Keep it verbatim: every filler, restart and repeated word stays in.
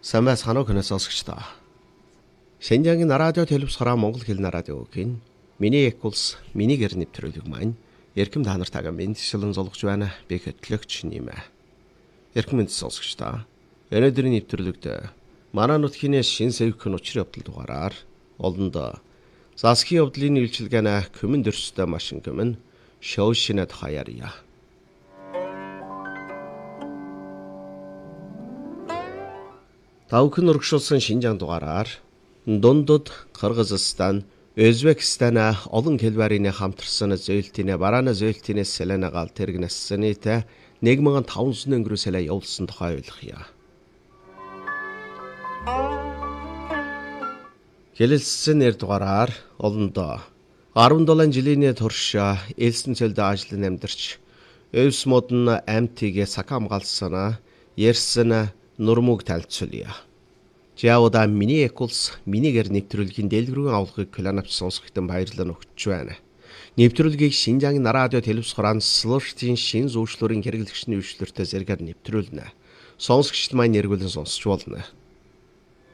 Сайн байцгаана уу сонсогчдоо. Шинжаагийн радио телевизороо Монгол хэлний радиогийн миний экулс миний гэр нэвтрүүлэг маань эрхэм та нартайгаа мэдээлэл золгож байна. Би хөтлөгч нэмэ. Эрхэм мэнд сонсогчдоо. Өнөөдрийн нэвтрүүлэгт манай нутгийн шин сэвхэн учрын явдал дугаараар олонд засгийн явдлын үйлчилгээний комин дөрстэй машин комин шоу шинэ тухайарья. Тавхан урагшуулсан Шинжаан дугаараар дундад Кыргызстан, Өзбекстан олон хэлбэрийн хамтарсан зөөлтийн бараана зөөлтийн сэлэнагаал тэргнэссэнитэй нэг мянган таван зуун өнгөрөө сэлэ явуулсан тухай ойлгоё. Хэлэлцсэн нэр дугаараар олондоо арван долоо жилийн турш элсэн цэлд ажлын амьдарч өвс модон амтигээ сак хамгаалсан ярьсан нурмуг талцуулъя. Жауда миний экулс миний гэр нэвтрүүлгийн дэлгэрэн авлагыг кланапс сонсохтон баярлан өгч байна. Нэвтрүүлгийг Шинжаагийн радио телевизорын слуштын шин зөвшлөрийн хэрэглэгчний өвчлөлтөөр зэрэгээр нэвтрүүлнэ. Сонсогчд маань эргүүлэн сонсч болно.